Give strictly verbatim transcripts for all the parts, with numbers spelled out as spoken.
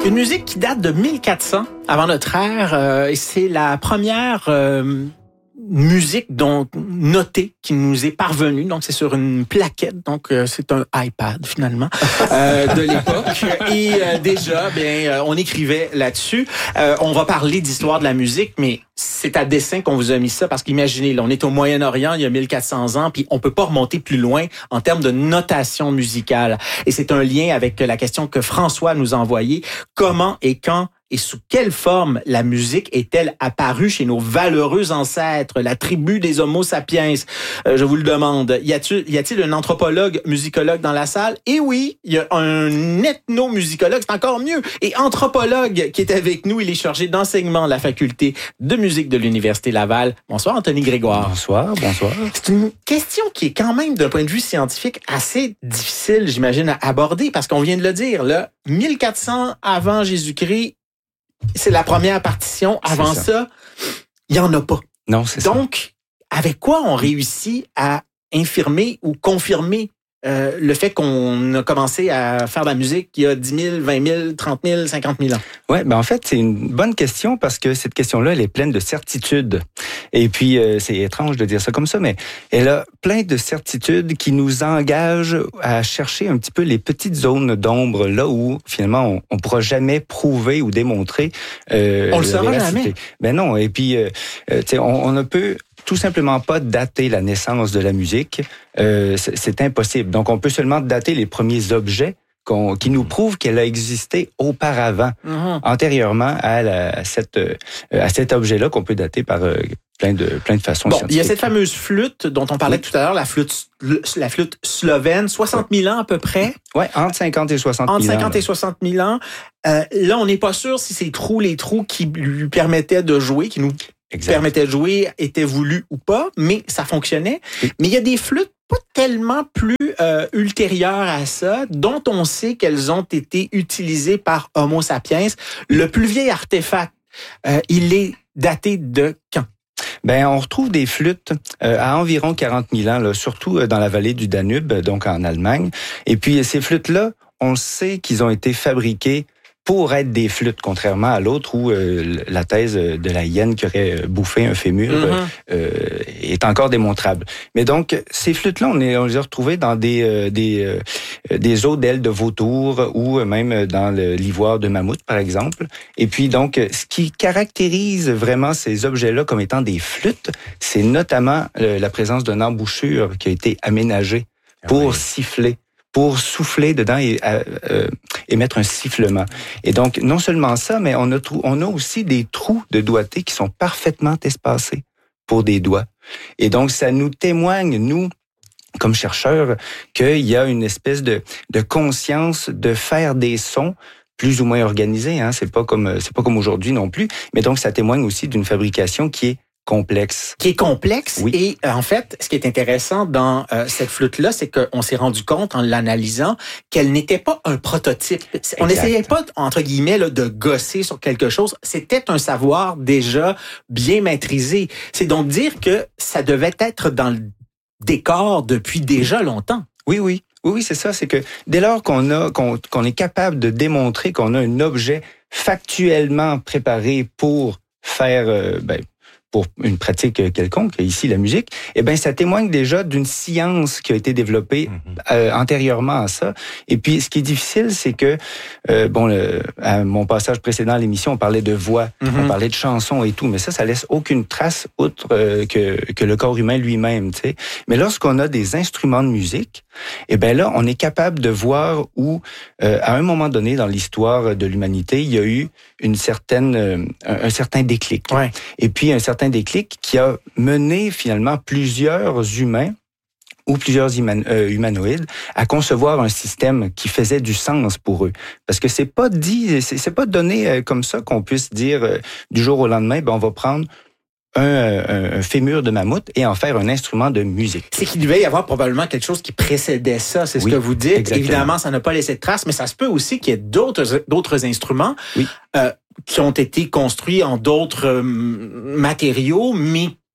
Une musique qui date de mille quatre cents avant notre ère, euh, et c'est la première euh, musique dont notée qui nous est parvenue. Donc c'est sur une plaquette, donc euh, c'est un iPad finalement euh, de l'époque. Et euh, déjà, bien, euh, on écrivait là-dessus. Euh, on va parler d'histoire de la musique, mais c'est à dessein qu'on vous a mis ça parce qu'imaginez, là, on est au Moyen-Orient il y a mille quatre cents ans, puis on peut pas remonter plus loin en termes de notation musicale. Et c'est un lien avec la question que François nous a envoyée. Comment et quand et sous quelle forme la musique est-elle apparue chez nos valeureux ancêtres, la tribu des Homo sapiens? Euh, je vous le demande. Y a-t-il, y a-t-il un anthropologue, musicologue dans la salle? Et oui, il y a un ethnomusicologue, c'est encore mieux, et anthropologue qui est avec nous. Il est chargé d'enseignement à la faculté de musique de l'Université Laval. Bonsoir, Anthony Grégoire. Bonsoir, bonsoir. C'est une question qui est quand même, d'un point de vue scientifique, assez difficile, j'imagine, à aborder, parce qu'on vient de le dire, là, mille quatre cents avant Jésus-Christ, c'est la première partition. Avant ça, ça, il n'y en a pas. Non, c'est ça. Donc, avec quoi on réussit à infirmer ou confirmer euh, le fait qu'on a commencé à faire de la musique il y a dix mille, vingt mille, trente mille, cinquante mille ans? Ouais, ben en fait, c'est une bonne question parce que cette question-là, elle est pleine de certitudes. Et puis, euh, c'est étrange de dire ça comme ça, mais elle a plein de certitudes qui nous engagent à chercher un petit peu les petites zones d'ombre, là où, finalement, on ne pourra jamais prouver ou démontrer euh, on le la saura véracité. jamais. Ben non, et puis, euh, tu sais, on, on ne peut tout simplement pas dater la naissance de la musique. Euh, c'est, c'est impossible. Donc, on peut seulement dater les premiers objets qu'on, qui nous prouvent qu'elle a existé auparavant, mm-hmm. antérieurement à, la, à, cette, à cet objet-là qu'on peut dater par euh, plein de, plein de façons bon, scientifiques. Il y a cette fameuse flûte dont on parlait oui. tout à l'heure, la flûte, la flûte slovène, soixante mille ans à peu près. Oui, entre cinquante et soixante mille ans. Entre cinquante et soixante mille ans. Euh, là, on n'est pas sûr si ces trous, les trous qui lui permettaient de jouer, qui nous Exact. permettait de jouer, était voulu ou pas, mais ça fonctionnait. Oui. Mais il y a des flûtes pas tellement plus euh, ultérieures à ça, dont on sait qu'elles ont été utilisées par Homo sapiens. Le plus vieil artefact, euh, il est daté de quand? Ben, on retrouve des flûtes euh, à environ quarante mille ans, là, surtout dans la vallée du Danube, donc en Allemagne. Et puis, ces flûtes-là, on sait qu'ils ont été fabriquées pour être des flûtes, contrairement à l'autre où euh, la thèse de la hyène qui aurait bouffé un fémur mm-hmm. euh, est encore démontrable. Mais donc, ces flûtes-là, on, est, on les a retrouvées dans des, euh, des, euh, des os d'ailes de vautour ou même dans le, l'ivoire de mammouth, par exemple. Et puis, donc, ce qui caractérise vraiment ces objets-là comme étant des flûtes, c'est notamment euh, la présence d'une embouchure qui a été aménagée pour oui. siffler, pour souffler dedans et euh, euh, émettre un sifflement. Et donc, non seulement ça, mais on a, on a aussi des trous de doigté qui sont parfaitement espacés pour des doigts. Et donc, ça nous témoigne, nous, comme chercheurs, qu'il y a une espèce de, de conscience de faire des sons plus ou moins organisés. Hein. C'est pas comme, c'est pas comme aujourd'hui non plus. Mais donc, ça témoigne aussi d'une fabrication qui est complexe. Qui est complexe. Oui. Et euh, en fait, ce qui est intéressant dans euh, cette flûte-là, c'est qu'on s'est rendu compte en l'analysant qu'elle n'était pas un prototype. Exact. On n'essayait pas, entre guillemets, là, de gosser sur quelque chose. C'était un savoir déjà bien maîtrisé. C'est donc dire que ça devait être dans le décor depuis déjà longtemps. Oui, oui. Oui, oui, c'est ça. C'est que dès lors qu'on a, qu'on, qu'on est capable de démontrer qu'on a un objet factuellement préparé pour faire, euh, ben, pour une pratique quelconque, ici la musique, eh ben ça témoigne déjà d'une science qui a été développée mm-hmm. euh, antérieurement à ça. Et puis, ce qui est difficile, c'est que, euh, bon, le, à mon passage précédent à l'émission, on parlait de voix, mm-hmm. on parlait de chansons et tout, mais ça, ça laisse aucune trace outre euh, que, que le corps humain lui-même, tu sais. Mais lorsqu'on a des instruments de musique, eh ben là, on est capable de voir où, euh, à un moment donné dans l'histoire de l'humanité, il y a eu une certaine, euh, un, un certain déclic. Ouais. Et puis, un certain déclic qui a mené finalement plusieurs humains ou plusieurs human, euh, humanoïdes à concevoir un système qui faisait du sens pour eux. Parce que c'est pas dit, c'est, c'est pas donné euh, comme ça qu'on puisse dire euh, du jour au lendemain, ben on va prendre Un, un, un fémur de mammouth et en faire un instrument de musique. C'est qu'il devait y avoir probablement quelque chose qui précédait ça, c'est oui, ce que vous dites. Exactement. Évidemment, ça n'a pas laissé de traces, mais ça se peut aussi qu'il y ait d'autres, d'autres instruments oui. euh, qui ont été construits en d'autres euh, matériaux, mais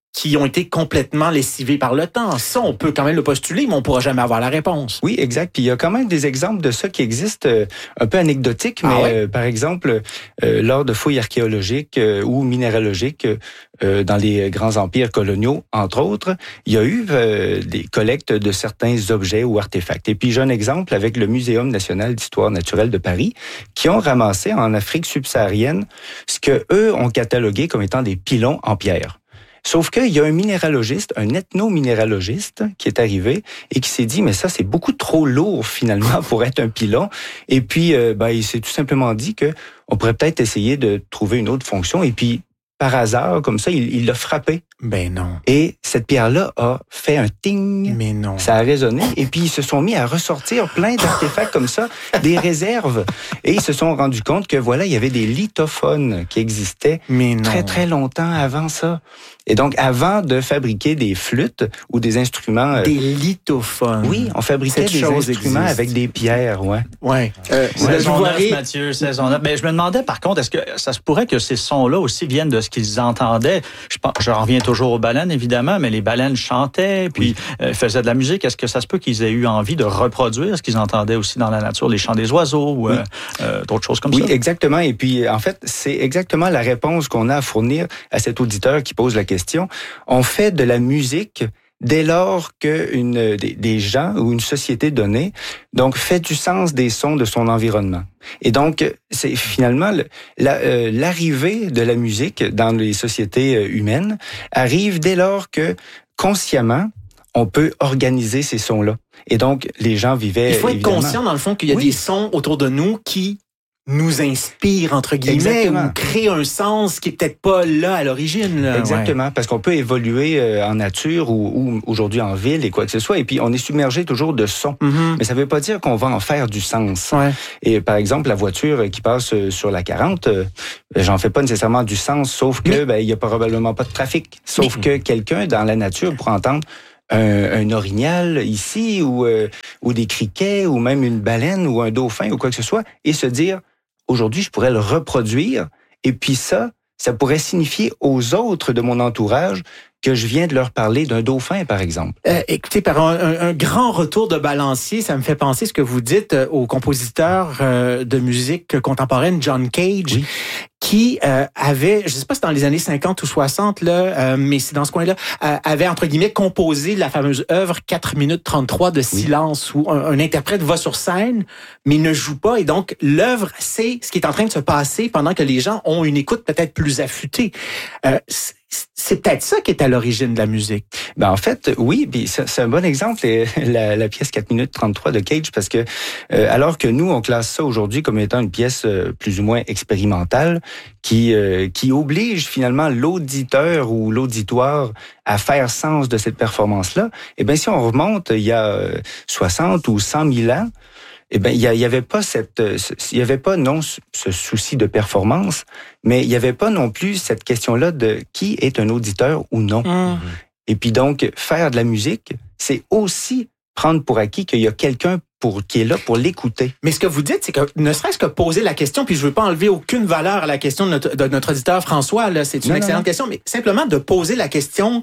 qui ont été complètement lessivés par le temps. Ça, on peut quand même le postuler, mais on pourra jamais avoir la réponse. Oui, exact. Puis il y a quand même des exemples de ça qui existent, euh, un peu anecdotiques, mais ah ouais? euh, par exemple, euh, lors de fouilles archéologiques euh, ou minéralogiques euh, dans les grands empires coloniaux, entre autres, il y a eu euh, des collectes de certains objets ou artefacts. Et puis j'ai un exemple avec le Muséum national d'histoire naturelle de Paris, qui ont ramassé en Afrique subsaharienne ce que eux ont catalogué comme étant des pilons en pierre. Sauf qu'il y a un minéralogiste, un ethnominéralogiste qui est arrivé et qui s'est dit, mais ça, c'est beaucoup trop lourd finalement pour être un pilon. Et puis, euh, ben, il s'est tout simplement dit que on pourrait peut-être essayer de trouver une autre fonction. Et puis, par hasard, comme ça, il, il l'a frappé. Ben non. Et cette pierre-là a fait un ting. Mais non. Ça a résonné. Et puis, ils se sont mis à ressortir plein d'artefacts comme ça, des réserves. Et ils se sont rendus compte que, voilà, il y avait des lithophones qui existaient Mais non. très, très longtemps avant ça. Et donc, avant de fabriquer des flûtes ou des instruments... Des lithophones. Oui, on fabriquait Cette des instruments existe. Avec des pierres, ouais. Ouais. Euh, saison neuf, Mathieu, saison neuf. Mais je me demandais, par contre, est-ce que ça se pourrait que ces sons-là aussi viennent de ce qu'ils entendaient? Je, pense, je reviens toujours aux baleines, évidemment, mais les baleines chantaient, puis oui. euh, faisaient de la musique. Est-ce que ça se peut qu'ils aient eu envie de reproduire ce qu'ils entendaient aussi dans la nature, les chants des oiseaux ou oui. euh, d'autres choses comme oui, ça? Oui, exactement. Et puis, en fait, c'est exactement la réponse qu'on a à fournir à cet auditeur qui pose la question. On fait de la musique dès lors que une, des, des gens ou une société donnée donc fait du sens des sons de son environnement. Et donc, c'est finalement le, la, euh, l'arrivée de la musique dans les sociétés humaines arrive dès lors que consciemment, on peut organiser ces sons-là. Et donc, les gens vivaient... Il faut être évidemment... conscient, dans le fond, qu'il y a oui. des sons autour de nous qui nous inspire, entre guillemets, Exactement. Ou crée un sens qui est peut-être pas là à l'origine. Là. Exactement, ouais. Parce qu'on peut évoluer euh, en nature ou, ou aujourd'hui en ville et quoi que ce soit, et puis on est submergé toujours de sons. Mm-hmm. Mais ça veut pas dire qu'on va en faire du sens. Ouais. Et par exemple, la voiture qui passe sur la quarante, euh, j'en fais pas nécessairement du sens, sauf que ben, il y a probablement pas de trafic. Sauf Mais... que quelqu'un dans la nature pour entendre Un, un orignal ici, ou, euh, ou des criquets, ou même une baleine, ou un dauphin, ou quoi que ce soit, et se dire, aujourd'hui, je pourrais le reproduire, et puis ça, ça pourrait signifier aux autres de mon entourage que je viens de leur parler d'un dauphin, par exemple. Euh, écoutez, par un, un, un grand retour de balancier, ça me fait penser ce que vous dites au compositeur euh, de musique contemporaine, John Cage, oui. qui euh, avait, je sais pas si c'est dans les années cinquante ou soixante, là, euh, mais c'est dans ce coin-là, euh, avait, entre guillemets, composé la fameuse œuvre quatre minutes trente-trois de silence, oui. où un, un interprète va sur scène, mais ne joue pas, et donc l'œuvre, c'est ce qui est en train de se passer pendant que les gens ont une écoute peut-être plus affûtée. Euh, c'est peut-être ça qui est à l'origine de la musique. Ben en fait, oui, puis c'est un bon exemple, la, la pièce quatre minutes trente-trois de Cage, parce que euh, alors que nous, on classe ça aujourd'hui comme étant une pièce euh, plus ou moins expérimentale, qui euh, qui oblige finalement l'auditeur ou l'auditoire à faire sens de cette performance-là, eh bien si on remonte il y a soixante ou cent mille ans, eh ben il y, y avait pas cette, il y avait pas non ce souci de performance, mais il y avait pas non plus cette question-là de qui est un auditeur ou non. Mmh. Et puis donc faire de la musique, c'est aussi prendre pour acquis qu'il y a quelqu'un pour qui est là pour l'écouter. Mais ce que vous dites, c'est que ne serait-ce que poser la question, puis je veux pas enlever aucune valeur à la question de notre, de notre auditeur François, là, c'est une non, excellente non. question, mais simplement de poser la question.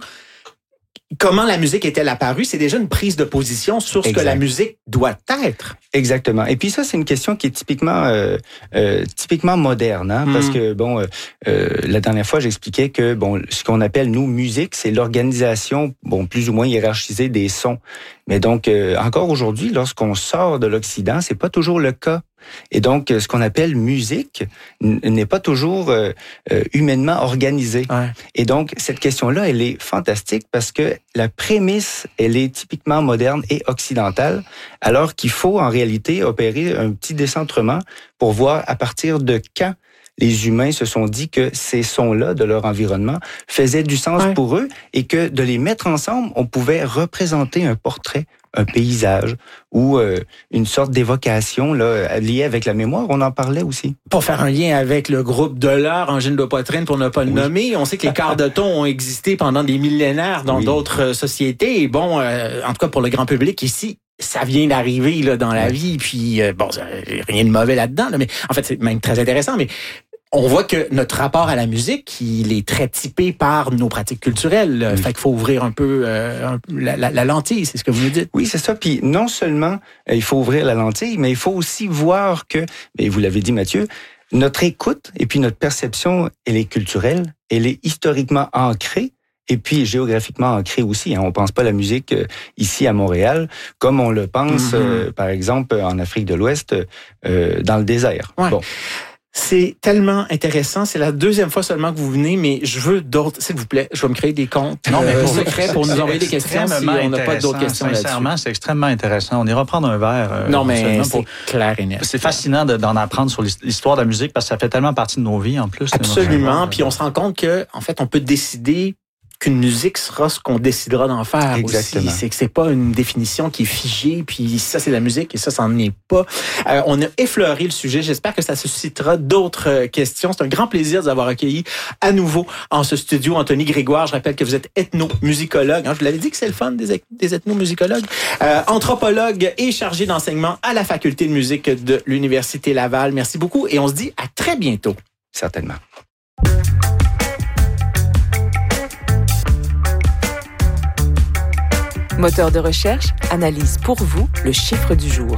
Comment la musique est-elle apparue? C'est déjà une prise de position sur ce exact. Que la musique doit être. Exactement. Et puis ça, c'est une question qui est typiquement euh, euh, typiquement moderne, hein, mmh. parce que bon, euh, euh, la dernière fois, j'expliquais que bon, ce qu'on appelle nous musique, c'est l'organisation, bon, plus ou moins hiérarchisée des sons. Mais donc, euh, encore aujourd'hui, lorsqu'on sort de l'Occident, c'est pas toujours le cas. Et donc, ce qu'on appelle musique n'est pas toujours euh, humainement organisé. Ouais. Et donc, cette question-là, elle est fantastique parce que la prémisse, elle est typiquement moderne et occidentale, alors qu'il faut en réalité opérer un petit décentrement pour voir à partir de quand les humains se sont dit que ces sons-là de leur environnement faisaient du sens ouais. pour eux et que de les mettre ensemble, on pouvait représenter un portrait, un paysage ou euh, une sorte d'évocation là, liée avec la mémoire. On en parlait aussi. Pour faire un lien avec le groupe de l'heure, Angine de Poitrine, pour ne pas le oui. nommer, on sait que les quarts de ton ont existé pendant des millénaires dans oui. d'autres sociétés. Et bon, euh, en tout cas pour le grand public ici, ça vient d'arriver là dans la ouais. vie. Puis euh, bon, rien de mauvais là-dedans, là, mais en fait c'est même très intéressant. Mais on voit que notre rapport à la musique, il est très typé par nos pratiques culturelles. Oui. Fait qu'il faut ouvrir un peu euh, la, la, la lentille, c'est ce que vous nous dites. Oui, c'est ça. Puis non seulement il faut ouvrir la lentille, mais il faut aussi voir que, et vous l'avez dit Mathieu, notre écoute et puis notre perception, elle est culturelle, elle est historiquement ancrée. Et puis géographiquement ancré aussi. Hein. On pense pas à la musique euh, ici à Montréal comme on le pense, mm-hmm. euh, par exemple, en Afrique de l'Ouest, euh, dans le désert. Ouais. Bon. C'est tellement intéressant. C'est la deuxième fois seulement que vous venez, mais je veux d'autres. S'il vous plaît, je vais me créer des comptes non, mais pour euh, secrets pour nous envoyer des questions si on n'a pas d'autres questions là-dessus. Sincèrement, c'est extrêmement intéressant. On ira prendre un verre. Euh, non, mais c'est pour... clair et net. C'est fascinant de, d'en apprendre sur l'histoire de la musique parce que ça fait tellement partie de nos vies en plus. Absolument. Puis on se rend compte que, en fait, on peut décider qu'une musique sera ce qu'on décidera d'en faire. Exactement. Aussi. C'est que c'est pas une définition qui est figée, puis ça c'est la musique et ça ça n'en est pas. Euh, on a effleuré le sujet. J'espère que ça suscitera d'autres questions. C'est un grand plaisir de vous avoir accueilli à nouveau en ce studio. Anthony Grégoire, je rappelle que vous êtes ethnomusicologue. Hein, je vous l'avais dit que c'est le fun des, des ethnomusicologues. Euh, anthropologue et chargé d'enseignement à la faculté de musique de l'Université Laval. Merci beaucoup et on se dit à très bientôt. Certainement. Moteur de recherche analyse pour vous le chiffre du jour.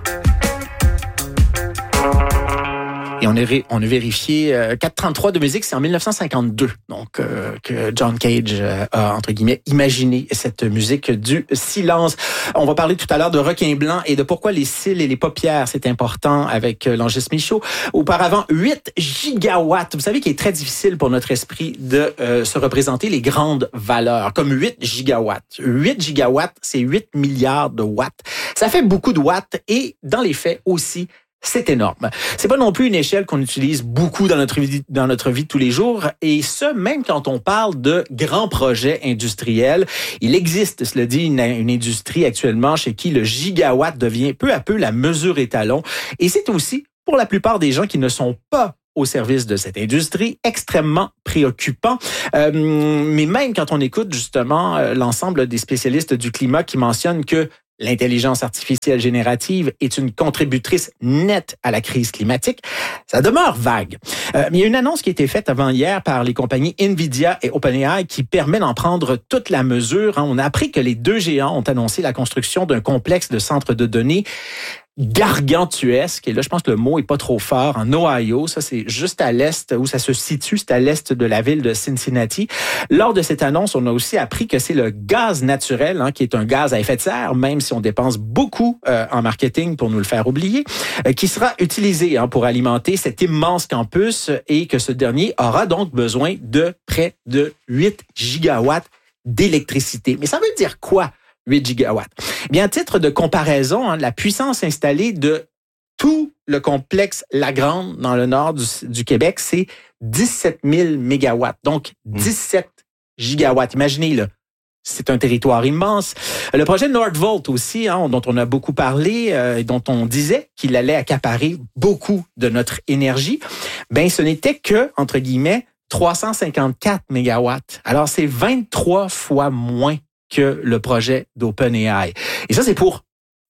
Et on a, on a vérifié euh, quatre trente-trois de musique, c'est en dix-neuf cent cinquante-deux donc euh, que John Cage euh, a, entre guillemets, imaginé cette musique du silence. On va parler tout à l'heure de requin blanc et de pourquoi les cils et les paupières, c'est important avec euh, Langis Michaud. Auparavant, huit gigawatts. Vous savez qu'il est très difficile pour notre esprit de euh, se représenter les grandes valeurs, comme huit gigawatts. huit gigawatts, c'est huit milliards de watts. Ça fait beaucoup de watts et, dans les faits aussi, c'est énorme. C'est pas non plus une échelle qu'on utilise beaucoup dans notre vie, dans notre vie de tous les jours. Et ce, même quand on parle de grands projets industriels. Il existe, cela dit, une, une industrie actuellement chez qui le gigawatt devient peu à peu la mesure étalon. Et c'est aussi, pour la plupart des gens qui ne sont pas au service de cette industrie, extrêmement préoccupant. Euh, mais même quand on écoute justement l'ensemble des spécialistes du climat qui mentionnent que l'intelligence artificielle générative est une contributrice nette à la crise climatique, ça demeure vague. Euh, mais il y a une annonce qui a été faite avant-hier par les compagnies Nvidia et OpenAI qui permet d'en prendre toute la mesure. On a appris que les deux géants ont annoncé la construction d'un complexe de centres de données gargantuesque. Et là, je pense que le mot est pas trop fort. En Ohio, ça c'est juste à l'est où ça se situe, c'est à l'est de la ville de Cincinnati. Lors de cette annonce, on a aussi appris que c'est le gaz naturel, hein, qui est un gaz à effet de serre, même si on dépense beaucoup euh, en marketing pour nous le faire oublier, euh, qui sera utilisé hein, pour alimenter cet immense campus et que ce dernier aura donc besoin de près de huit gigawatts d'électricité. Mais ça veut dire quoi? huit gigawatts. Bien, à titre de comparaison, hein, la puissance installée de tout le complexe Lagrange dans le nord du, du Québec, c'est dix-sept mille mégawatts. Donc, dix-sept gigawatts. Imaginez, là, c'est un territoire immense. Le projet Nordvolt aussi, hein, dont on a beaucoup parlé euh, et dont on disait qu'il allait accaparer beaucoup de notre énergie, ben, ce n'était que, entre guillemets, trois cent cinquante-quatre mégawatts. Alors, c'est vingt-trois fois moins que le projet d'OpenAI. Et ça, c'est pour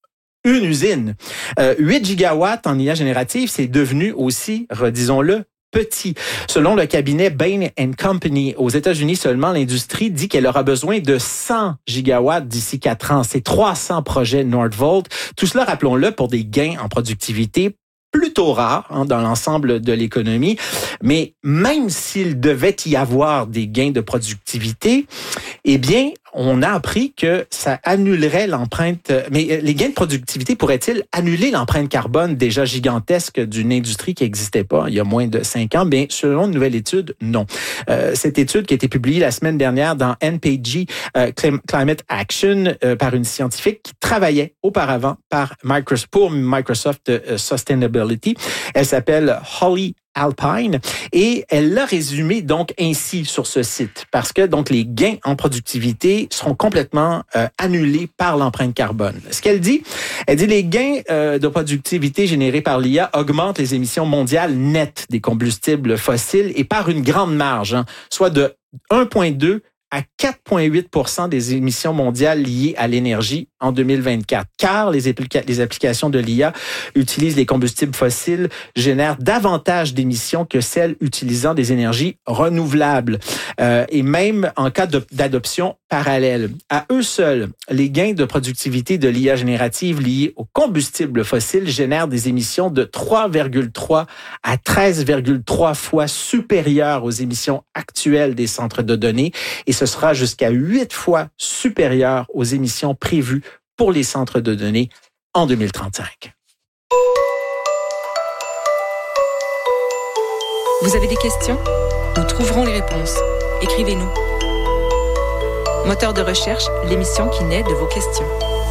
une usine. Euh, huit gigawatts en I A générative, c'est devenu aussi, redisons-le, petit. Selon le cabinet Bain and Company, aux États-Unis seulement, l'industrie dit qu'elle aura besoin de cent gigawatts d'ici quatre ans. C'est trois cents projets Nordvolt. Tout cela, rappelons-le, pour des gains en productivité plutôt rare hein, dans l'ensemble de l'économie. Mais même s'il devait y avoir des gains de productivité, eh bien, on a appris que ça annulerait l'empreinte... Mais les gains de productivité pourraient-ils annuler l'empreinte carbone déjà gigantesque d'une industrie qui n'existait pas il y a moins de cinq ans? Bien, selon une nouvelle étude, non. Euh, cette étude qui a été publiée la semaine dernière dans N P G euh, Climate Action euh, par une scientifique qui travaillait auparavant par Microsoft, pour Microsoft euh, Sustainability. Elle s'appelle Holly Alpine et elle l'a résumé donc ainsi sur ce site parce que donc les gains en productivité seront complètement euh, annulés par l'empreinte carbone. Ce qu'elle dit, elle dit les gains euh, de productivité générés par l'I A augmentent les émissions mondiales nettes des combustibles fossiles et par une grande marge, hein, soit de un virgule deux à quatre virgule huit pour cent des émissions mondiales liées à l'énergie en deux mille vingt-quatre, car les, applica- les applications de l'I A utilisent les combustibles fossiles, génèrent davantage d'émissions que celles utilisant des énergies renouvelables, euh, et même en cas d'adoption parallèle. À eux seuls, les gains de productivité de l'I A générative liés aux combustibles fossiles génèrent des émissions de trois virgule trois à treize virgule trois fois supérieures aux émissions actuelles des centres de données, et ce sera jusqu'à huit fois supérieur aux émissions prévues pour les centres de données en deux mille trente-cinq. Vous avez des questions? Nous trouverons les réponses. Écrivez-nous. Moteur de recherche, l'émission qui naît de vos questions.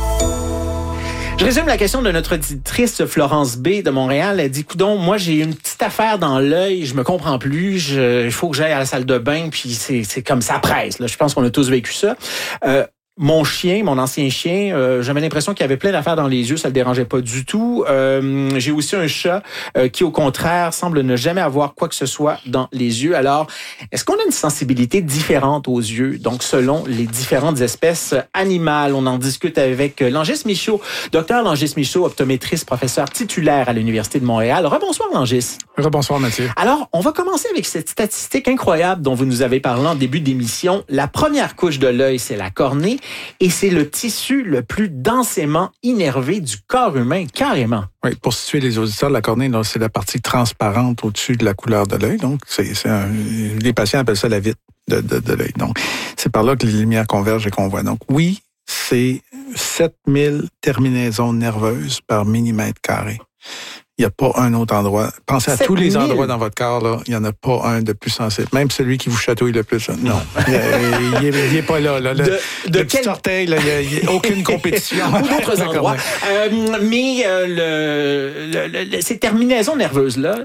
Je résume la question de notre auditrice Florence B. de Montréal. Elle dit, coudonc, moi j'ai une petite affaire dans l'œil, je me comprends plus, il faut que j'aille à la salle de bain, puis c'est, c'est comme ça presse. Là. Je pense qu'on a tous vécu ça. Euh, Mon chien, mon ancien chien, euh, j'avais l'impression qu'il avait plein d'affaires dans les yeux, ça le dérangeait pas du tout. Euh, j'ai aussi un chat euh, qui, au contraire, semble ne jamais avoir quoi que ce soit dans les yeux. Alors, est-ce qu'on a une sensibilité différente aux yeux, donc selon les différentes espèces animales? On en discute avec Langis Michaud, docteur Langis Michaud, optométriste, professeur titulaire à l'Université de Montréal. Rebonsoir, Langis. Rebonsoir, Mathieu. Alors, on va commencer avec cette statistique incroyable dont vous nous avez parlé en début d'émission. La première couche de l'œil, c'est la cornée. Et c'est le tissu le plus densément innervé du corps humain, carrément. Oui, pour situer les auditeurs, la cornée, là, c'est la partie transparente au-dessus de la couleur de l'œil. Donc, c'est, c'est un, les patients appellent ça la vitre de, de, de l'œil. Donc, c'est par là que les lumières convergent et qu'on voit. Donc, oui, c'est sept mille terminaisons nerveuses par millimètre carré. Il n'y a pas un autre endroit. Pensez à tous les endroits dans votre corps, là. Il n'y en a pas un de plus sensible. Même celui qui vous chatouille le plus. Là. Non. il n'est pas là. là. Le, de, de le petit quel... orteil, là, il n'y a, a aucune compétition. Ou d'autres endroits. Euh, mais euh, le, le, le, ces terminaisons nerveuses-là,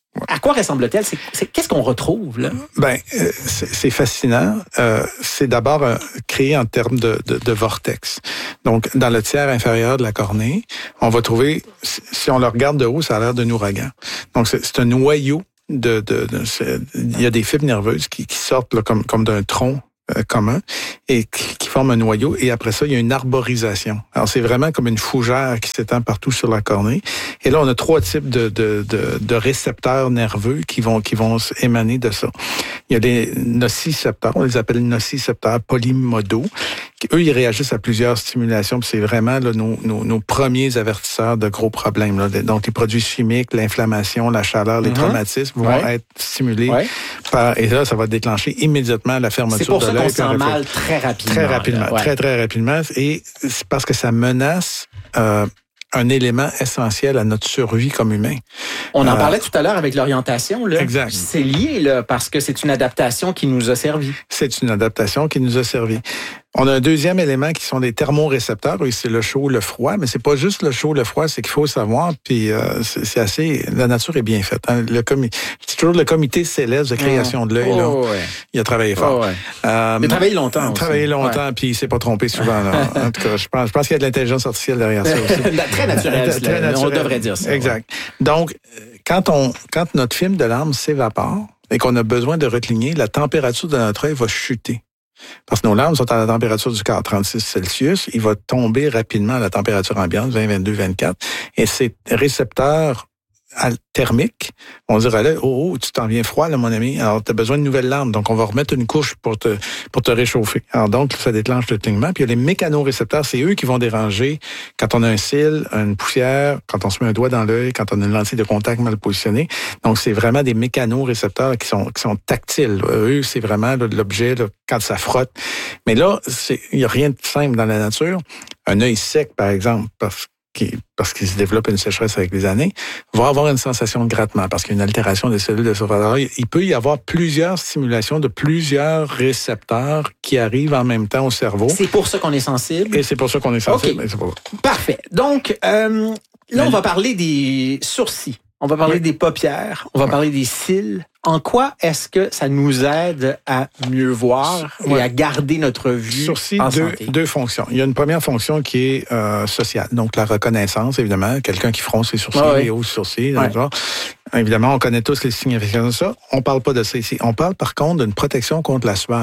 à quoi ressemble-t-elle? C'est, c'est, qu'est-ce qu'on retrouve, là? Ben, euh, c'est, c'est fascinant. Euh, c'est d'abord euh, créé en termes de, de, de vortex. Donc, dans le tiers inférieur de la cornée, on va trouver, si on le regarde de haut, ça a l'air d'un ouragan. Donc, c'est, c'est un noyau de... de, de c'est, il y a des fibres nerveuses qui, qui sortent là, comme, comme d'un tronc euh, commun et qui, qui forment un noyau. Et après ça, il y a une arborisation. Alors, c'est vraiment comme une fougère qui s'étend partout sur la cornée. Et là, on a trois types de, de, de, de récepteurs nerveux qui vont, qui vont émaner de ça. Il y a des nocicepteurs, on les appelle nocicepteurs polymodaux. Eux, ils réagissent à plusieurs stimulations. Puis c'est vraiment là, nos, nos, nos premiers avertisseurs de gros problèmes. Là. Donc, les produits chimiques, l'inflammation, la chaleur, les mm-hmm. traumatismes vont ouais. être stimulés. Ouais. Par, et là, ça va déclencher immédiatement la fermeture de l'œil. C'est pour ça qu'on sent mal très rapidement. Très rapidement, là, ouais. très, très rapidement. Et c'est parce que ça menace... Euh, un élément essentiel à notre survie comme humain. On en euh, parlait tout à l'heure avec l'orientation. Là. Exact. C'est lié là, parce que c'est une adaptation qui nous a servi. C'est une adaptation qui nous a servi. On a un deuxième élément qui sont des thermorécepteurs, et c'est le chaud, le froid, mais c'est pas juste le chaud, le froid, c'est qu'il faut savoir, puis euh, c'est, c'est assez... La nature est bien faite. Hein. Le comi... C'est toujours le comité céleste de création de l'œil. Oh, là. Ouais. Il a travaillé fort. Oh, ouais. euh, il a travaillé longtemps. Il a travaillé longtemps, ouais. puis il s'est pas trompé souvent. Là. En tout cas, je pense, je pense qu'il y a de l'intelligence artificielle derrière ça aussi. Très naturel, très naturel. On devrait dire ça. Exact. Ouais. Donc, quand, on, quand notre film de larmes s'évapore et qu'on a besoin de recligner, la température de notre œil va chuter. Parce que nos larmes sont à la température du corps, trente-six Celsius. Il va tomber rapidement à la température ambiante, vingt, vingt-deux, vingt-quatre. Et ces récepteurs thermiques vont dire à l'œil, oh, oh, tu t'en viens froid, là, mon ami. Alors, tu as besoin de nouvelles larmes. Donc, on va remettre une couche pour te, pour te réchauffer. Alors, donc, ça déclenche le clignement. Puis, il y a les mécanorécepteurs. C'est eux qui vont déranger quand on a un cil, une poussière, quand on se met un doigt dans l'œil, quand on a une lentille de contact mal positionnée. Donc, c'est vraiment des mécanorécepteurs qui sont, qui sont tactiles. Eux, c'est vraiment là, l'objet là, quand ça frotte. Mais là, c'est, il n'y a rien de simple dans la nature. Un œil sec, par exemple, parce Qui, parce qu'il se développe une sécheresse avec les années, va avoir une sensation de grattement parce qu'il y a une altération des cellules de surface. Alors, il peut y avoir plusieurs stimulations de plusieurs récepteurs qui arrivent en même temps au cerveau. C'est pour ça qu'on est sensible. Et c'est pour ça qu'on est sensible. Okay. C'est pour... Parfait. Donc, euh, là, on va parler des sourcils. On va parler oui. des paupières. On va oui. parler des cils. En quoi est-ce que ça nous aide à mieux voir et ouais. à garder notre vue Sourcils, en deux, santé? Deux fonctions. Il y a une première fonction qui est euh, sociale. Donc, la reconnaissance, évidemment. Quelqu'un qui fronce ses sourcils, ouais. les hauts sourcils. Ouais. Évidemment, on connaît tous les significations de ça. On parle pas de ça ici. On parle, par contre, d'une protection contre la sueur.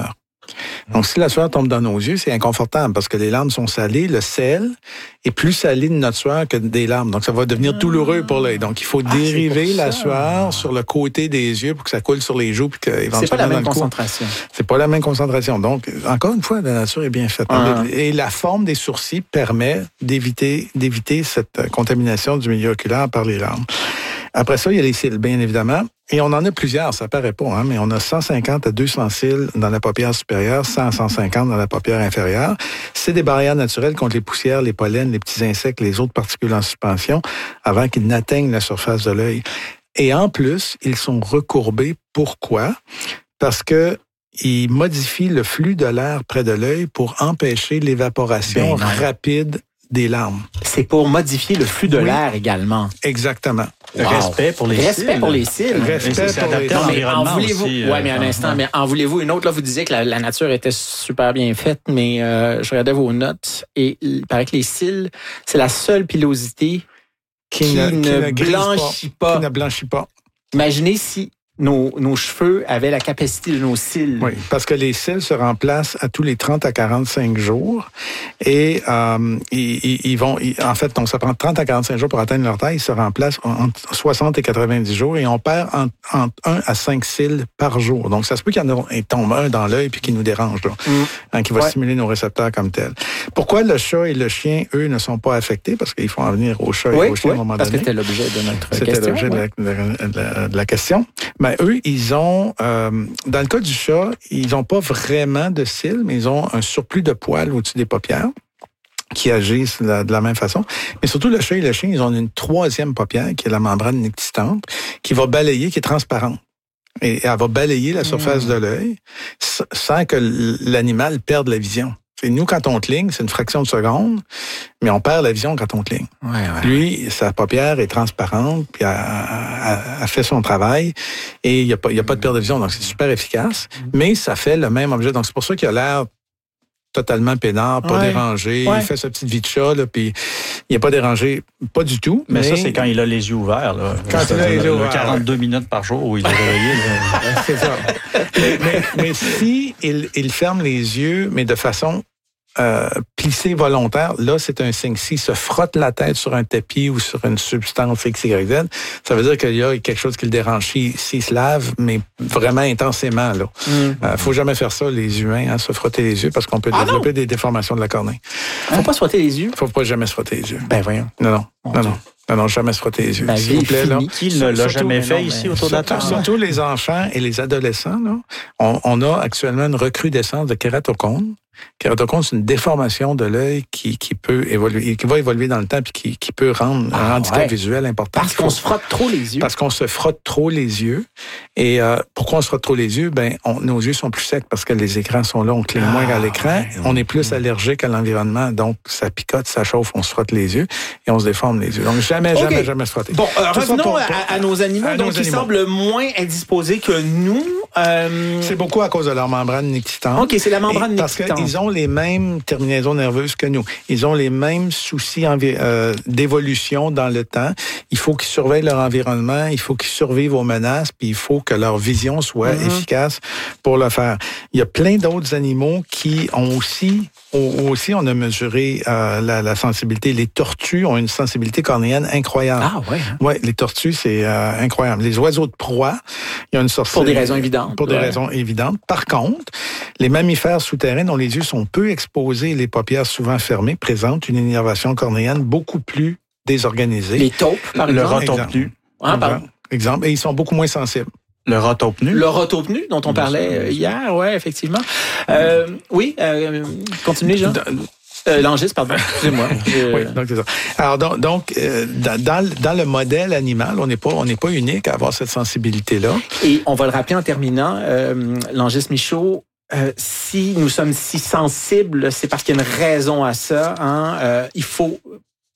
Donc, si la sueur tombe dans nos yeux, c'est inconfortable parce que les larmes sont salées. Le sel est plus salé de notre sueur que des larmes. Donc, ça va devenir ah. douloureux pour l'œil. Donc, il faut ah, dériver la sueur sur le côté des yeux pour que ça coule sur les joues. Puis qu'éventuellement, c'est pas la même dans le concentration. Cou, c'est pas la même concentration. Donc, encore une fois, la nature est bien faite. Ah. Et la forme des sourcils permet d'éviter, d'éviter cette contamination du milieu oculaire par les larmes. Après ça, il y a les cils, bien évidemment. Et on en a plusieurs, ça paraît pas, hein, mais on a cent cinquante à deux cents cils dans la paupière supérieure, cent à cent cinquante dans la paupière inférieure. C'est des barrières naturelles contre les poussières, les pollens, les petits insectes, les autres particules en suspension avant qu'ils n'atteignent la surface de l'œil. Et en plus, ils sont recourbés. Pourquoi? Parce que ils modifient le flux de l'air près de l'œil pour empêcher l'évaporation ben rapide des larmes. C'est pour modifier le flux de oui. l'air également. Exactement. Wow. Respect pour les Respect cils. pour les cils. Respect c'est pour les cils. Mais en voulez-vous aussi, ouais, mais un euh, instant, ouais. mais en voulez-vous une autre? Là, vous disiez que la, la nature était super bien faite, mais euh, je regardais vos notes et il paraît que les cils, c'est la seule pilosité qui, qui ne, qui ne blanchit pas. pas. Qui ne blanchit pas. Imaginez si Nos, nos cheveux avaient la capacité de nos cils. Oui, parce que les cils se remplacent à tous les trente à quarante-cinq jours. Et euh, ils, ils vont, ils, en fait, donc ça prend trente à quarante-cinq jours pour atteindre leur taille. Ils se remplacent entre soixante et quatre-vingt-dix jours et on perd entre, entre un à cinq cils par jour. Donc, ça se peut qu'il y en ait, tombe un dans l'œil puis qui nous dérange, là, mm. hein, qui va ouais. stimuler nos récepteurs comme tel. Pourquoi le chat et le chien, eux, ne sont pas affectés? Parce qu'il faut en venir au chat oui, et au chien oui, à un moment parce donné. C'était l'objet de notre C'était question. C'était l'objet ouais. de, la, de, la, de la question. Mais eux, ils ont, euh, dans le cas du chat, ils n'ont pas vraiment de cils, mais ils ont un surplus de poils au-dessus des paupières qui agissent de la, de la même façon. Mais surtout, le chat et le chien, ils ont une troisième paupière, qui est la membrane nictitante, qui va balayer, qui est transparente. Et elle va balayer la surface mmh. de l'œil sans que l'animal perde la vision. C'est nous, quand on cligne, c'est une fraction de seconde, mais on perd la vision quand on cligne. Ouais, ouais. Lui, sa paupière est transparente, puis elle, elle, elle fait son travail, et il n'y a, a pas de perte de vision, donc c'est super efficace, mais ça fait le même objet. Donc c'est pour ça qu'il a l'air totalement peinard, pas ouais. dérangé, ouais. il fait sa petite vie de chat, là, puis il n'est pas dérangé, pas du tout. Mais, mais ça, c'est quand il a les yeux ouverts. Là. Quand il a les yeux ouverts. quarante-deux ouais. minutes par jour où il est réveillé. C'est ça. mais, mais, mais si il, il ferme les yeux, mais de façon Euh, plissé volontaire, là, c'est un signe. S'il se frotte la tête sur un tapis ou sur une substance X, Y, Z, ça veut dire qu'il y a quelque chose qui le dérange. S'il, s'il se lave, mais vraiment intensément, là. Mm. Euh, faut jamais faire ça, les humains, hein, se frotter les yeux, parce qu'on peut ah développer non. des déformations de la cornée. Faut hein? pas se frotter les yeux? Faut pas jamais se frotter les yeux. Ben voyons. Non, non, Mon non, Dieu. non. Non, non, jamais se frotter les yeux. La S'il vous plaît, là. Qui ne l'a jamais fait non, ici autour de la table? Surtout les enfants et les adolescents, là. On, on a actuellement une recrudescence de kératocone. Kératocone, c'est une déformation de l'œil qui, qui peut évoluer, qui va évoluer dans le temps puis qui, qui peut rendre ah, un handicap ouais. visuel important. Parce qu'on se frotte trop les yeux. Parce qu'on se frotte trop les yeux. Et euh, pourquoi on se frotte trop les yeux? Ben, on, nos yeux sont plus secs parce que les écrans sont là, on cligne ah, moins à l'écran. Ouais, on est plus ouais. allergique à l'environnement, donc ça picote, ça chauffe, on se frotte les yeux et on se déforme les yeux. Donc jamais, okay. jamais, jamais se frotter. Bon, euh, revenons pour, pour, à, à nos animaux, à donc nos qui animaux. semblent moins indisposés que nous. Euh... C'est beaucoup à cause de leur membrane nictitante. OK, c'est la membrane et nictitante. Parce qu'ils ont les mêmes terminaisons nerveuses que nous. Ils ont les mêmes soucis envi- euh, d'évolution dans le temps. Il faut qu'ils surveillent leur environnement, il faut qu'ils survivent aux menaces, puis il faut que leur vision soit mm-hmm. efficace pour le faire. Il y a plein d'autres animaux qui ont aussi, ont aussi on a mesuré euh, la, la sensibilité. Les tortues ont une sensibilité cornéenne incroyable. Ah ouais. Ouais, les tortues, c'est euh, incroyable. Les oiseaux de proie, il y a une sorte pour des raisons évidentes. Pour des ouais. raisons évidentes. Par contre, les mammifères souterrains dont les yeux sont peu exposés, les paupières souvent fermées, présentent une innervation cornéenne beaucoup plus désorganisée. Les taupes, par le exemple. Le rat taupe nu. Ah, pardon. Exemple. Et ils sont beaucoup moins sensibles. Le rat taupe nu. Le rat taupe nu dont on parlait hier, ouais, effectivement. Euh, oui, euh, continuez, Jean. Euh, Langis, pardon, excusez-moi. Je... Oui, donc c'est ça. Alors donc, donc euh, dans, dans le modèle animal, on n'est pas on n'est pas unique à avoir cette sensibilité-là. Et on va le rappeler en terminant, euh, Langis Michaud. Euh, si nous sommes si sensibles, c'est parce qu'il y a une raison à ça. Hein? Euh, il faut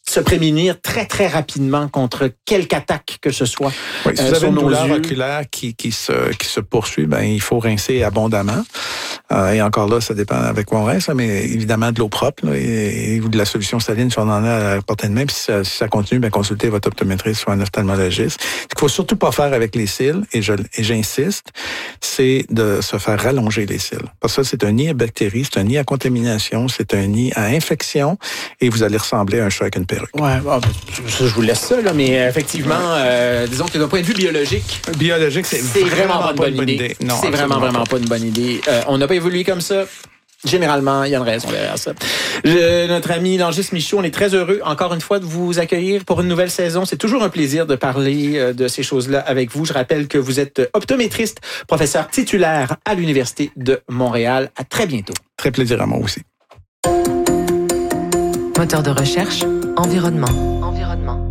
se prémunir très, très rapidement contre quelque attaque que ce soit. Oui, si euh, vous avez une douleur yeux. oculaire qui, qui, se, qui se poursuit, ben, il faut rincer abondamment. Euh, et encore là, ça dépend avec quoi on rince, mais évidemment de l'eau propre là, et, et ou de la solution saline si on en a à la portée de main. Puis si ça, si ça continue, ben, consultez votre optométriste ou un ophtalmologiste. Ce qu'il faut surtout pas faire avec les cils, et, je, et j'insiste, c'est de se faire rallonger les cils. Parce que ça, c'est un nid à bactéries, c'est un nid à contamination, c'est un nid à infection, et vous allez ressembler à un chat avec une perruque. Ouais, bon, je vous laisse ça, là, mais effectivement, euh, disons que d'un point de vue biologique, biologique, c'est, c'est vraiment, vraiment pas une bonne idée. idée. Non, c'est vraiment, vraiment pas. pas une bonne idée. Euh, on n'a pas évolué comme ça. Généralement, il y a une raison derrière ça. Je, notre ami Langis Michaud, on est très heureux, encore une fois, de vous accueillir pour une nouvelle saison. C'est toujours un plaisir de parler de ces choses-là avec vous. Je rappelle que vous êtes optométriste, professeur titulaire à l'Université de Montréal. À très bientôt. Très plaisir à moi aussi. Moteur de recherche, environnement. Environnement.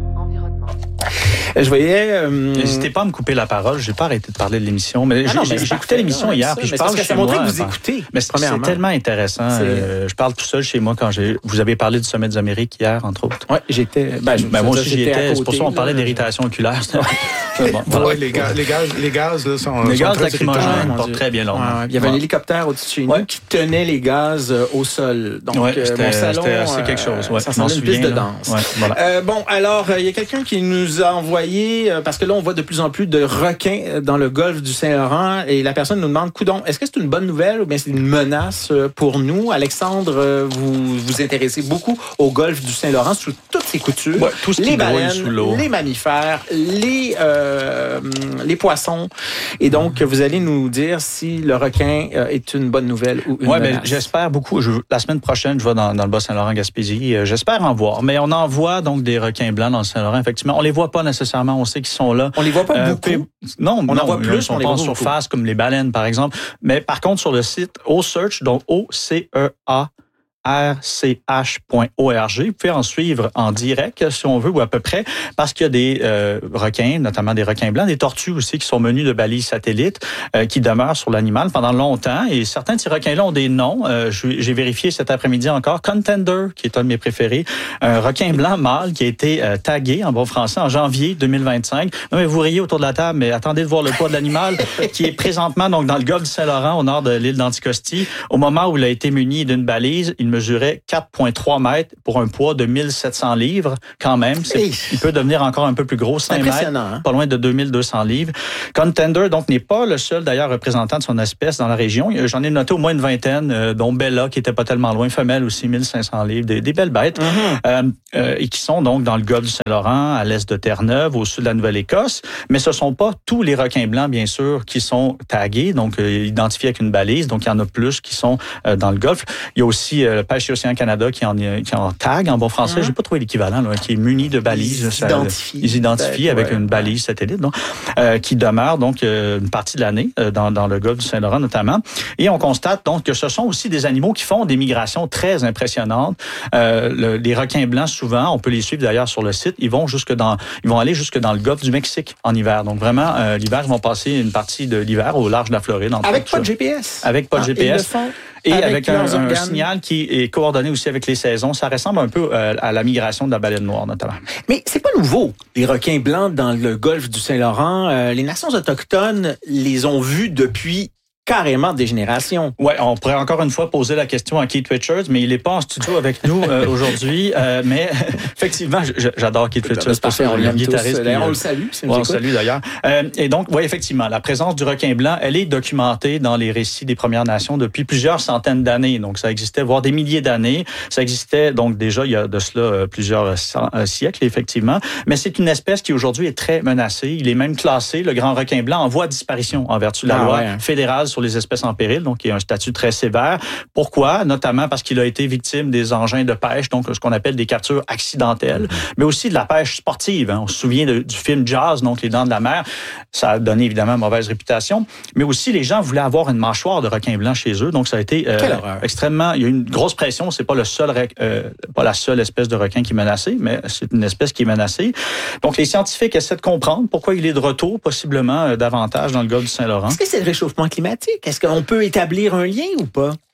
Je voyais... Euh... N'hésitez pas à me couper la parole. J'ai pas arrêté de parler de l'émission. Mais, ah non, j'ai, mais j'ai écouté l'émission hier. Puis je parle chez ça moi. Que vous écoutez, mais c'est, c'est tellement intéressant. Euh, je parle tout seul chez moi quand j'ai. Vous avez parlé du Sommet des Amériques hier, entre autres. Oui, j'étais... Ben, ben, moi aussi, j'y étais. C'est pour ça qu'on parlait d'irritation oculaire. Bon, voilà. Ouais, les, gaz, les gaz, les gaz là, sont, les sont gaz très lacrymogènes portent très bien long. Ouais, ouais. Il y avait ouais. un hélicoptère au-dessus de chez nous ouais. qui tenait les gaz euh, au sol. Donc, ouais, euh, mon salon, c'était assez quelque chose. Ouais, ça semblait une piste de danse. Ouais, voilà. euh, bon, alors, il euh, y a quelqu'un qui nous a envoyé, euh, parce que là, on voit de plus en plus de requins dans le golfe du Saint-Laurent, et la personne nous demande, coudonc, est-ce que c'est une bonne nouvelle ou bien c'est une menace pour nous? Alexandre, euh, vous vous intéressez beaucoup au golfe du Saint-Laurent sous toutes ses coutures. Ouais, tout ce les qui baleines, sous l'eau. Les mammifères, les... Euh, les poissons. Et donc, vous allez nous dire si le requin euh, est une bonne nouvelle ou une ouais, menace. Ben, j'espère beaucoup. Je, la semaine prochaine, je vais dans, dans le Bas-Saint-Laurent-Gaspésie. Euh, j'espère en voir. Mais on en voit donc des requins blancs dans le Saint-Laurent, effectivement. On les voit pas nécessairement. On sait qu'ils sont là. On les voit pas euh, beaucoup. Peu, non, on non, en voit plus. Ils sont on pas les en voit surface beaucoup. comme les baleines, par exemple. Mais par contre, sur le site OCEARCH, donc O C E A R C H point org. Vous pouvez en suivre en direct, si on veut, ou à peu près, parce qu'il y a des euh, requins, notamment des requins blancs, des tortues aussi, qui sont menus de balises satellites, euh, qui demeurent sur l'animal pendant longtemps. Et certains de ces requins-là ont des noms. Euh, j'ai vérifié cet après-midi encore. Contender, qui est un de mes préférés. Un requin blanc mâle qui a été euh, tagué, en bon français, en janvier deux mille vingt-cinq. Non, mais vous riez autour de la table, mais attendez de voir le poids de l'animal, qui est présentement donc dans le golfe du Saint-Laurent, au nord de l'île d'Anticosti. Au moment où il a été muni d'une balise, il mesurait quatre virgule trois mètres pour un poids de mille sept cents livres, quand même. C'est, il peut devenir encore un peu plus gros, cinq mètres, hein? Pas loin de deux mille deux cents livres. Contender, donc, n'est pas le seul, d'ailleurs, représentant de son espèce dans la région. J'en ai noté au moins une vingtaine, euh, dont Bella, qui était pas tellement loin, femelle aussi, mille cinq cents livres, des, des belles bêtes, mm-hmm. euh, euh, et qui sont donc dans le golfe du Saint-Laurent, à l'est de Terre-Neuve, au sud de la Nouvelle-Écosse. Mais ce sont pas tous les requins blancs, bien sûr, qui sont tagués, donc euh, identifiés avec une balise. Donc, il y en a plus qui sont euh, dans le golfe. Il y a aussi euh, le Pêche et Océan Canada qui en, qui en tag en bon français. Mmh. J'ai pas trouvé l'équivalent, là, qui est muni de balises. Ils s'identifient. Ils s'identifient avec ouais. une balise satellite, donc, euh, qui demeure donc euh, une partie de l'année euh, dans, dans le golfe du Saint-Laurent notamment. Et on constate donc que ce sont aussi des animaux qui font des migrations très impressionnantes. Euh, le, les requins blancs, souvent, on peut les suivre d'ailleurs sur le site, ils vont jusque dans, ils vont aller jusque dans le golfe du Mexique en hiver. Donc vraiment, euh, l'hiver, ils vont passer une partie de l'hiver au large de la Floride. Avec pas de G P S. Avec pas de ah, G P S. Et avec, avec un, un signal qui est coordonné aussi avec les saisons. Ça ressemble un peu euh, à la migration de la baleine noire, notamment. Mais c'est pas nouveau, les requins blancs dans le golfe du Saint-Laurent. Euh, les nations autochtones les ont vus depuis carrément des générations. Ouais, on pourrait encore une fois poser la question à Keith Richards, mais il n'est pas en studio avec nous euh, aujourd'hui. Euh, mais effectivement, j'adore Keith Richards. C'est parfait, on l'aime guitariste. Tous. On le salue. Si ouais, on le salue d'ailleurs. Euh, et donc, oui, effectivement, la présence du requin blanc, elle est documentée dans les récits des Premières Nations depuis plusieurs centaines d'années. Donc, ça existait, voire des milliers d'années. Ça existait donc déjà il y a de cela euh, plusieurs cent, euh, siècles, effectivement. Mais c'est une espèce qui aujourd'hui est très menacée. Il est même classé, le grand requin blanc, en voie de disparition en vertu de la ah, loi ouais. fédérale sur les espèces en péril, donc il y a un statut très sévère. Pourquoi? Notamment parce qu'il a été victime des engins de pêche, donc ce qu'on appelle des captures accidentelles, mais aussi de la pêche sportive. Hein. On se souvient de, du film Jaws, donc Les Dents de la mer. Ça a donné évidemment une mauvaise réputation, mais aussi les gens voulaient avoir une mâchoire de requin blanc chez eux, donc ça a été euh, extrêmement... Il y a eu une grosse pression, c'est pas le seul, euh, pas la seule espèce de requin qui est menacée, mais c'est une espèce qui est menacée. Donc les scientifiques essaient de comprendre pourquoi il est de retour, possiblement euh, davantage dans le golfe du Saint-Laurent. Est-ce que c'est le réchauffement climatique? Est-ce qu'on peut établir un lien ou pas?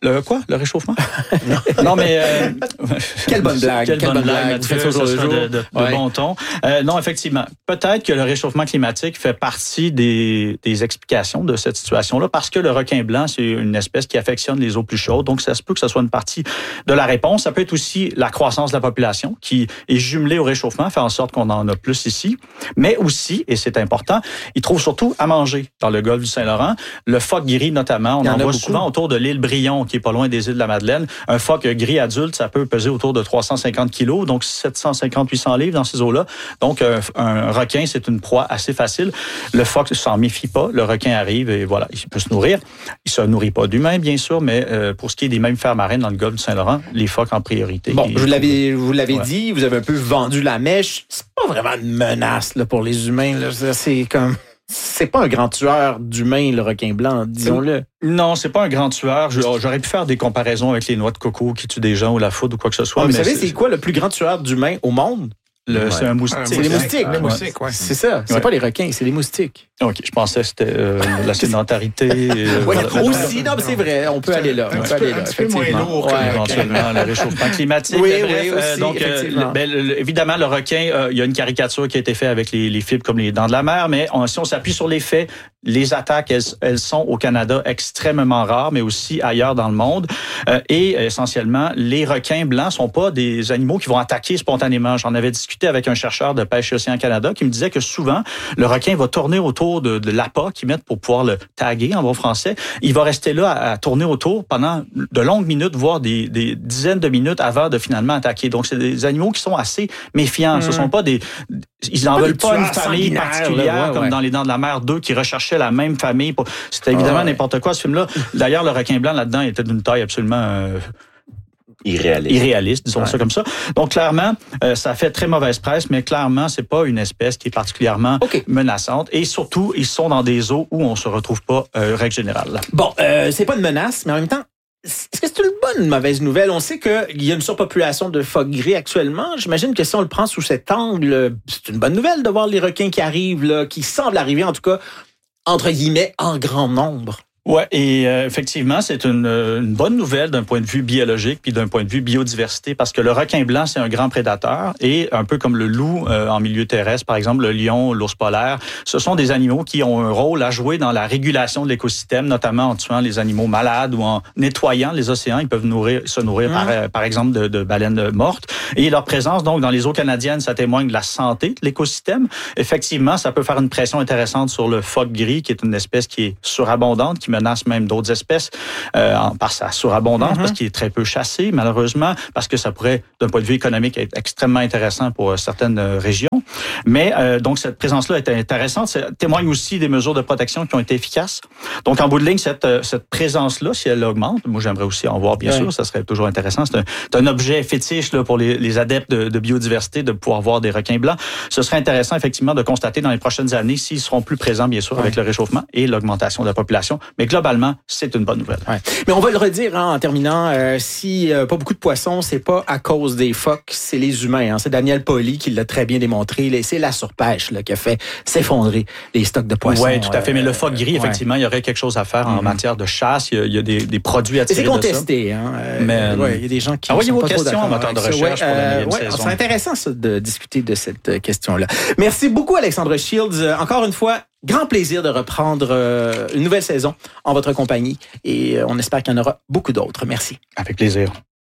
Le quoi? Le réchauffement? Non, mais... Euh, Quelle bonne blague. Quelle, Quelle bonne blague, blague Mathieu, ça sera jour. de, de, de ouais. bon ton. Euh, non, effectivement. Peut-être que le réchauffement climatique fait partie des, des explications de cette situation-là, parce que le requin blanc, c'est une espèce qui affectionne les eaux plus chaudes, donc ça se peut que ce soit une partie de la réponse. Ça peut être aussi la croissance de la population, qui est jumelée au réchauffement, fait en sorte qu'on en a plus ici. Mais aussi, et c'est important, ils trouvent surtout à manger dans le golfe du Saint-Laurent. Le phoque gris, notamment, on en, en voit beaucoup. Souvent autour de l'île Brion, qui est pas loin des îles de la Madeleine. Un phoque gris adulte, ça peut peser autour de trois cent cinquante kilos, donc sept cent cinquante à huit cents livres dans ces eaux-là. Donc, un, un requin, c'est une proie assez facile. Le phoque ne s'en méfie pas. Le requin arrive et voilà, il peut se nourrir. Il se nourrit pas d'humains, bien sûr, mais euh, pour ce qui est des mammifères marins dans le golfe du Saint-Laurent, les phoques en priorité. Bon, je l'avais, vous l'avez ouais. dit, vous avez un peu vendu la mèche. C'est pas vraiment une menace là, pour les humains. Là. C'est comme... C'est pas un grand tueur d'humains, le requin blanc, disons-le. Non, c'est pas un grand tueur. J'aurais pu faire des comparaisons avec les noix de coco qui tuent des gens ou la foudre ou quoi que ce soit. Oh, mais mais vous savez, c'est quoi le plus grand tueur d'humains au monde? Le, ouais. C'est un moustique. C'est les moustiques. Les moustiques, ouais. C'est ça. C'est ouais. pas les requins, c'est les moustiques. OK, je pensais que c'était euh, la sédentarité. euh, oui, voilà. aussi, non, mais c'est vrai, on peut c'est aller là. Un, on peut peut aller là, un petit peu moins lourd. Ouais, éventuellement, le réchauffement climatique. Oui, bref, oui, aussi, euh, donc, effectivement. Euh, ben, le, évidemment, le requin, euh, il y a une caricature qui a été faite avec les, les fibres comme les dents de la mer, mais on, si on s'appuie sur les faits, les attaques, elles, elles sont au Canada extrêmement rares, mais aussi ailleurs dans le monde. Euh, et essentiellement, les requins blancs sont pas des animaux qui vont attaquer spontanément. J'en avais discuté avec un chercheur de Pêche et Océan Canada qui me disait que souvent, le requin va tourner autour de, de l'appât qu'ils mettent pour pouvoir le taguer en bon français. Il va rester là à, à tourner autour pendant de longues minutes, voire des, des dizaines de minutes avant de finalement attaquer. Donc, c'est des animaux qui sont assez méfiants. Mmh. Ce sont pas des... Ils n'en veulent pas une famille particulière, là, ouais, comme ouais. dans Les Dents de la Mer deux, qui recherchaient la même famille. Pour... C'était évidemment oh, ouais. n'importe quoi, ce film-là. D'ailleurs, le requin blanc, là-dedans, était d'une taille absolument... Euh... Irréaliste. Irréaliste, disons ouais. ça comme ça. Donc, clairement, euh, ça fait très mauvaise presse, mais clairement, c'est pas une espèce qui est particulièrement okay. menaçante. Et surtout, ils sont dans des eaux où on se retrouve pas, euh, règle générale. Bon, euh, c'est pas une menace, mais en même temps, est-ce que c'est une bonne ou une mauvaise nouvelle? On sait qu'il y a une surpopulation de phoques gris actuellement. J'imagine que si on le prend sous cet angle, c'est une bonne nouvelle de voir les requins qui arrivent, là, qui semblent arriver, en tout cas, entre guillemets, en grand nombre. Ouais, et euh, effectivement, c'est une, une bonne nouvelle d'un point de vue biologique puis d'un point de vue biodiversité, parce que le requin blanc, c'est un grand prédateur, et un peu comme le loup euh, en milieu terrestre, par exemple, le lion, l'ours polaire, ce sont des animaux qui ont un rôle à jouer dans la régulation de l'écosystème, notamment en tuant les animaux malades ou en nettoyant les océans. Ils peuvent nourrir, se nourrir, mmh. par, par exemple, de, de baleines mortes. Et leur présence, donc, dans les eaux canadiennes, ça témoigne de la santé de l'écosystème. Effectivement, ça peut faire une pression intéressante sur le phoque gris, qui est une espèce qui est surabondante, qui menace même d'autres espèces euh, par sa surabondance, mm-hmm. parce qu'il est très peu chassé, malheureusement, parce que ça pourrait, d'un point de vue économique, être extrêmement intéressant pour certaines régions. Mais euh, donc, cette présence-là est intéressante. Ça témoigne aussi des mesures de protection qui ont été efficaces. Donc, en bout de ligne, cette, cette présence-là, si elle augmente, moi, j'aimerais aussi en voir, bien oui. sûr, ça serait toujours intéressant. C'est un, c'est un objet fétiche là, pour les, les adeptes de, de biodiversité de pouvoir voir des requins blancs. Ce serait intéressant, effectivement, de constater dans les prochaines années s'ils seront plus présents, bien sûr, oui. avec le réchauffement et l'augmentation de la population. Mais globalement, c'est une bonne nouvelle. Ouais. Mais on va le redire hein, en terminant, euh, si euh, pas beaucoup de poissons, c'est pas à cause des phoques, c'est les humains. Hein. C'est Daniel Pauly qui l'a très bien démontré. C'est la surpêche là, qui a fait s'effondrer les stocks de poissons. Oui, tout à fait. Euh, Mais le phoque gris, effectivement, ouais. il y aurait quelque chose à faire mm-hmm. en matière de chasse. Il y a, il y a des, des produits à tirer de ça. C'est contesté. Hein. Euh, Mais ouais, il y a des gens qui envoyez sont vos pas questions trop en moteur de recherche ouais, pour la euh, ouais, saison. C'est intéressant ça, de discuter de cette question-là. Merci beaucoup, Alexandre Shields. Encore une fois, grand plaisir de reprendre euh, une nouvelle saison en votre compagnie et euh, on espère qu'il y en aura beaucoup d'autres. Merci. Avec plaisir.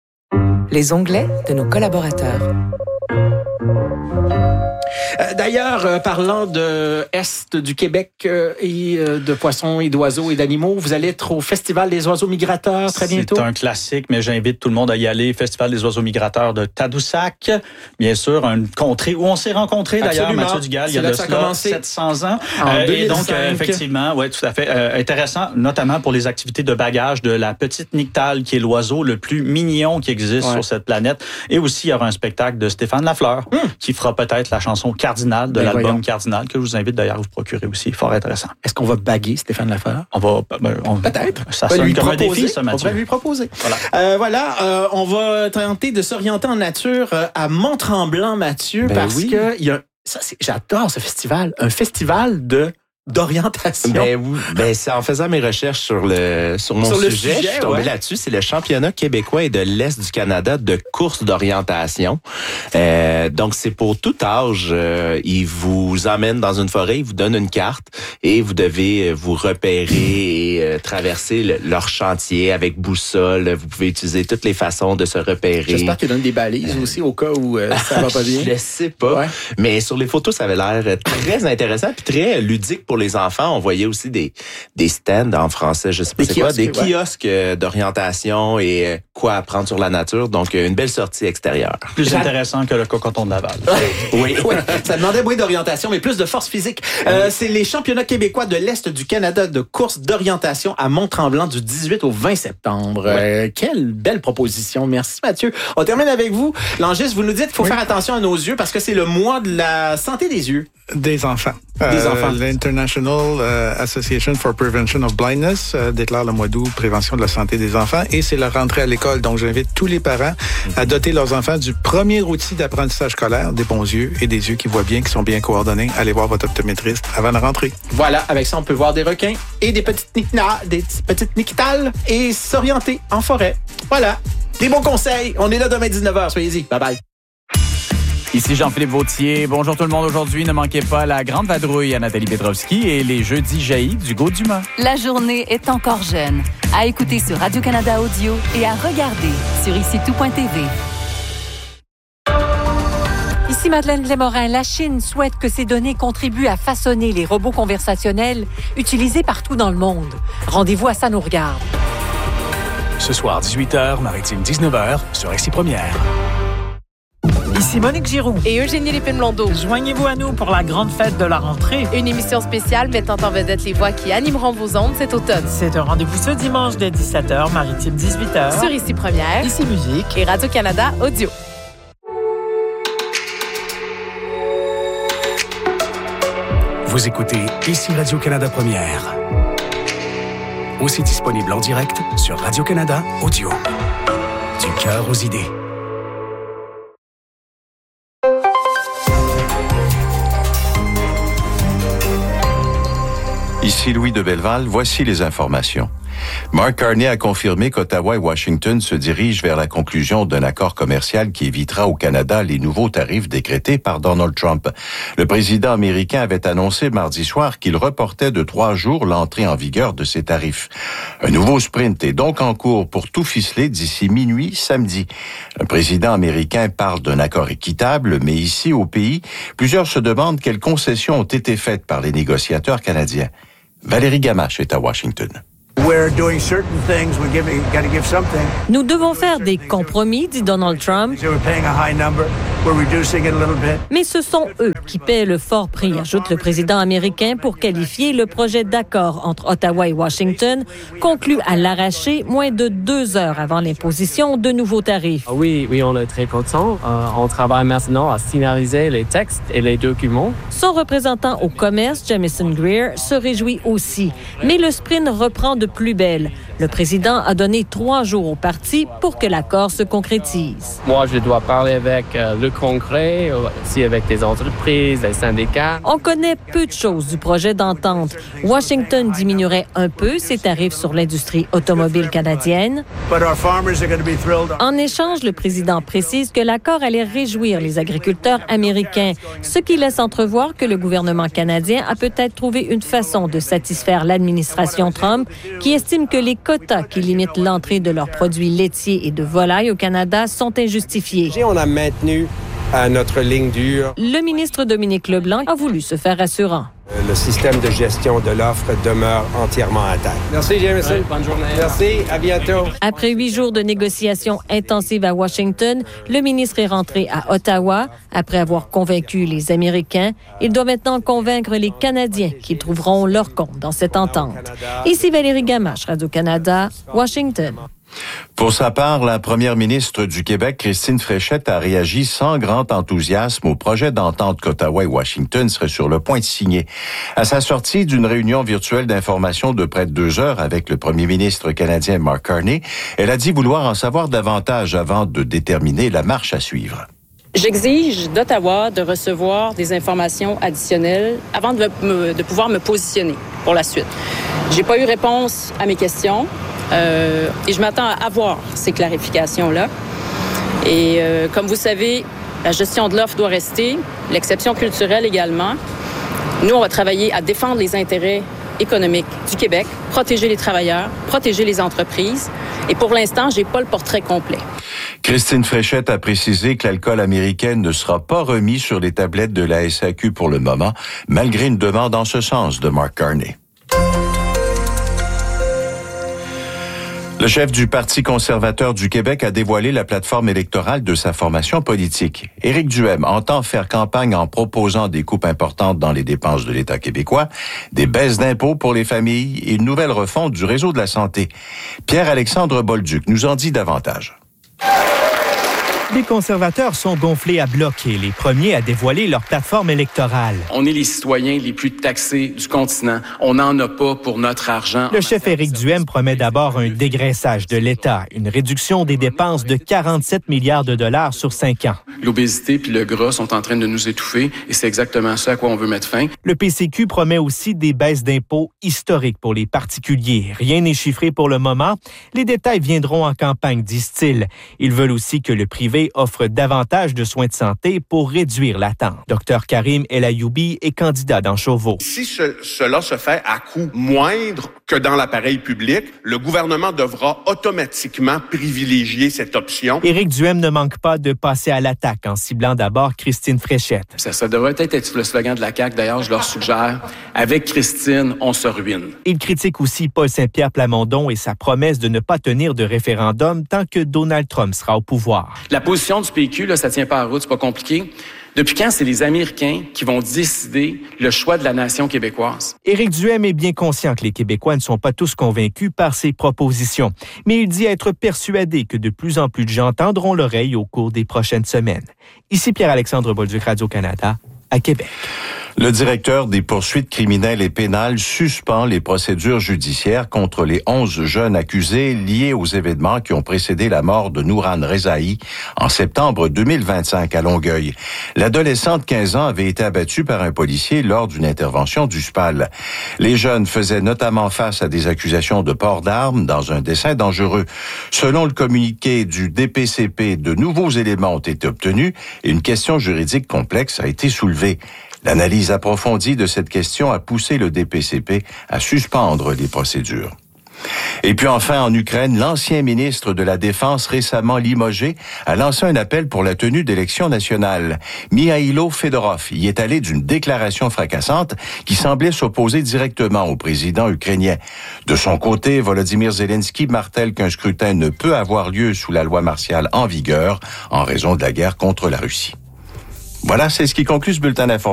Les onglets de nos collaborateurs. Euh, d'ailleurs, euh, parlant de Est du Québec euh, et euh, de poissons et d'oiseaux et d'animaux, vous allez être au Festival des oiseaux migrateurs très bientôt. C'est un classique, mais j'invite tout le monde à y aller. Festival des oiseaux migrateurs de Tadoussac. Bien sûr, une contrée où on s'est rencontrés d'ailleurs, Mathieu Dugal, il y a de cela sept cents ans. En euh, et donc, euh, effectivement, ouais, tout à fait euh, intéressant, notamment pour les activités de bagage de la petite nyctale, qui est l'oiseau le plus mignon qui existe ouais. sur cette planète. Et aussi, il y aura un spectacle de Stéphane Lafleur, hum. qui fera peut-être la chanson Cardinal de ben l'album voyons. Cardinal, que je vous invite d'ailleurs à vous procurer aussi. Fort intéressant. Est-ce qu'on va baguer Stéphane Lafleur? On va... Ben, on, peut-être. Ça on sonne lui comme proposer, un défi, ça, Mathieu. On va lui proposer. Voilà. Euh, voilà euh, on va tenter de s'orienter en nature euh, à Mont-Tremblant, Mathieu, ben parce oui. que il y a... Ça, c'est, j'adore ce festival. Un festival de d'orientation. Ben oui, ben c'est en faisant mes recherches sur le sur mon sur sujet, le sujet, je suis tombé ouais. là-dessus. C'est le championnat québécois et de l'Est du Canada de course d'orientation. Euh, donc c'est pour tout âge. Euh, ils vous emmènent dans une forêt, ils vous donnent une carte et vous devez vous repérer et euh, traverser le, leur chantier avec boussole. Vous pouvez utiliser toutes les façons de se repérer. J'espère qu'ils donnent des balises aussi au cas où euh, ça va pas bien. Je sais pas. Ouais. Mais sur les photos, ça avait l'air très intéressant puis très ludique pour les enfants. On voyait aussi des des stands en français, je sais pas des c'est quoi, kiosques, des ouais. kiosques d'orientation et quoi apprendre sur la nature. Donc une belle sortie extérieure. Plus intéressant que le cocoton de Laval. Oui. oui. Ça demandait moins d'orientation, mais plus de force physique. Euh, c'est les championnats québécois de l'Est du Canada de course d'orientation à Mont-Tremblant du dix-huit au vingt septembre. Ouais. Euh, quelle belle proposition. Merci Mathieu. On termine avec vous. Langis, vous nous dites qu'il faut oui. faire attention à nos yeux parce que c'est le mois de la santé des yeux. Des enfants. Des euh, enfants. L'International euh, Association for Prevention of Blindness euh, déclare le mois d'août prévention de la santé des enfants et c'est la rentrée à l'école. Donc, j'invite tous les parents à doter leurs enfants du premier outil d'apprentissage scolaire, des bons yeux et des yeux qui voient bien, qui sont bien coordonnés. Allez voir votre optométriste avant la rentrée. Voilà, avec ça, on peut voir des requins et des petites niquenards, des petites niquetales et s'orienter en forêt. Voilà. Des bons conseils. On est là demain dix-neuf heures. Soyez-y. Bye bye. Ici Jean-Philippe Vautier. Bonjour tout le monde aujourd'hui. Ne manquez pas la grande vadrouille à Nathalie Petrovski et les jeudis jaillis d'Hugo Dumas. La journée est encore jeune. À écouter sur Radio-Canada Audio et à regarder sur ici tout point t v. Ici Madeleine Lémorin. La Chine souhaite que ces données contribuent à façonner les robots conversationnels utilisés partout dans le monde. Rendez-vous à Ça nous regarde. Ce soir, dix-huit heures, Maritime dix-neuf heures, sur Ici Première. Ici Monique Giroux et Eugénie Lépine-Blondeau. Joignez-vous à nous pour la grande fête de la rentrée. Une émission spéciale mettant en vedette les voix qui animeront vos ondes cet automne. C'est un rendez-vous ce dimanche dès dix-sept heures, Maritime dix-huit heures. Sur Ici Première, Ici Musique et Radio-Canada Audio. Vous écoutez Ici Radio-Canada Première. Aussi disponible en direct sur Radio-Canada Audio. Du cœur aux idées. Ici Louis de Belleval, voici les informations. Mark Carney a confirmé qu'Ottawa et Washington se dirigent vers la conclusion d'un accord commercial qui évitera au Canada les nouveaux tarifs décrétés par Donald Trump. Le président américain avait annoncé mardi soir qu'il reportait de trois jours l'entrée en vigueur de ces tarifs. Un nouveau sprint est donc en cours pour tout ficeler d'ici minuit samedi. Le président américain parle d'un accord équitable, mais ici au pays, plusieurs se demandent quelles concessions ont été faites par les négociateurs canadiens. Valérie Gamache est à Washington. Nous devons faire des compromis, dit Donald Trump. Mais ce sont eux qui paient le fort prix, ajoute le président américain pour qualifier le projet d'accord entre Ottawa et Washington, conclu à l'arraché moins de deux heures avant l'imposition de nouveaux tarifs. Oui, oui, on est très contents. Euh, on travaille maintenant à finaliser les textes et les documents. Son représentant au commerce, Jamison Greer, se réjouit aussi. Mais le sprint reprend de plus belle. Le président a donné trois jours au parti pour que l'accord se concrétise. Moi, je dois parler avec euh, le Congrès, aussi avec des entreprises, des syndicats. On connaît peu de choses du projet d'entente. Washington diminuerait un peu ses tarifs sur l'industrie automobile canadienne. En échange, le président précise que l'accord allait réjouir les agriculteurs américains, ce qui laisse entrevoir que le gouvernement canadien a peut-être trouvé une façon de satisfaire l'administration Trump, qui estime que les quotas qui limitent l'entrée de leurs produits laitiers et de volailles au Canada sont injustifiés. On a maintenu à notre ligne dure. Le ministre Dominique Leblanc a voulu se faire rassurant. Le système de gestion de l'offre demeure entièrement intact. Merci, Jameson. Oui, bonne journée. Merci, à bientôt. Après huit jours de négociations intensives à Washington, le ministre est rentré à Ottawa. Après avoir convaincu les Américains, il doit maintenant convaincre les Canadiens qui trouveront leur compte dans cette entente. Ici Valérie Gamache, Radio-Canada, Washington. Pour sa part, la première ministre du Québec, Christine Fréchette, a réagi sans grand enthousiasme au projet d'entente qu'Ottawa et Washington seraient sur le point de signer. À sa sortie d'une réunion virtuelle d'information de près de deux heures avec le premier ministre canadien Mark Carney, elle a dit vouloir en savoir davantage avant de déterminer la marche à suivre. J'exige d'Ottawa de recevoir des informations additionnelles avant de, me, de pouvoir me positionner pour la suite. J'ai pas eu réponse à mes questions euh, et je m'attends à avoir ces clarifications-là. Et euh, comme vous savez, la gestion de l'offre doit rester, l'exception culturelle également. Nous, on va travailler à défendre les intérêts économiques du Québec, protéger les travailleurs, protéger les entreprises. Et pour l'instant, j'ai pas le portrait complet. Christine Fréchette a précisé que l'alcool américain ne sera pas remis sur les tablettes de la S A Q pour le moment, malgré une demande en ce sens de Mark Carney. Le chef du Parti conservateur du Québec a dévoilé la plateforme électorale de sa formation politique. Éric Duhem entend faire campagne en proposant des coupes importantes dans les dépenses de l'État québécois, des baisses d'impôts pour les familles et une nouvelle refonte du réseau de la santé. Pierre-Alexandre Bolduc nous en dit davantage. Les conservateurs sont gonflés à bloc et les premiers à dévoiler leur plateforme électorale. On est les citoyens les plus taxés du continent. On n'en a pas pour notre argent. Le chef Éric Duhem promet d'abord un dégraissage de l'État, une réduction des dépenses de quarante-sept milliards de dollars sur cinq ans. L'obésité puis le gras sont en train de nous étouffer et c'est exactement ça à quoi on veut mettre fin. Le P C Q promet aussi des baisses d'impôts historiques pour les particuliers. Rien n'est chiffré pour le moment. Les détails viendront en campagne, disent-ils. Ils veulent aussi que le privé offre davantage de soins de santé pour réduire l'attente. Docteur Karim El Ayoubi est candidat dans Chauveau. Si ce, cela se fait à coût moindre que dans l'appareil public, le gouvernement devra automatiquement privilégier cette option. Éric Duhem ne manque pas de passer à l'attaque en ciblant d'abord Christine Fréchette. Ça, ça devrait peut-être être le slogan de la C A Q. D'ailleurs, je leur suggère, avec Christine, on se ruine. Il critique aussi Paul Saint-Pierre Plamondon et sa promesse de ne pas tenir de référendum tant que Donald Trump sera au pouvoir. La position du P Q, là, ça tient pas à route, c'est pas compliqué. Depuis quand c'est les Américains qui vont décider le choix de la nation québécoise? Éric Duhem est bien conscient que les Québécois ne sont pas tous convaincus par ses propositions, mais il dit être persuadé que de plus en plus de gens tendront l'oreille au cours des prochaines semaines. Ici Pierre-Alexandre Bolduc, Radio-Canada, à Québec. Le directeur des poursuites criminelles et pénales suspend les procédures judiciaires contre les onze jeunes accusés liés aux événements qui ont précédé la mort de Nourhan Rezaï en septembre deux mille vingt-cinq à Longueuil. L'adolescent de quinze ans avait été abattu par un policier lors d'une intervention du S P A L. Les jeunes faisaient notamment face à des accusations de port d'armes dans un dessein dangereux. Selon le communiqué du D P C P, de nouveaux éléments ont été obtenus et une question juridique complexe a été soulevée. L'analyse approfondie de cette question a poussé le D P C P à suspendre les procédures. Et puis enfin, en Ukraine, l'ancien ministre de la Défense récemment limogé a lancé un appel pour la tenue d'élections nationales. Mikhailo Fedorov y est allé d'une déclaration fracassante qui semblait s'opposer directement au président ukrainien. De son côté, Volodymyr Zelensky martèle qu'un scrutin ne peut avoir lieu sous la loi martiale en vigueur en raison de la guerre contre la Russie. Voilà, c'est ce qui conclut ce bulletin d'information.